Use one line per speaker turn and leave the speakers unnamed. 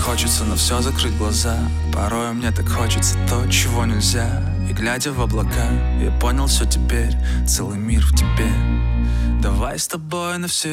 хочется на все закрыть глаза. Порой мне так хочется то, чего нельзя. И глядя в облака, я понял все теперь. Целый мир в тебе. Давай с тобой на все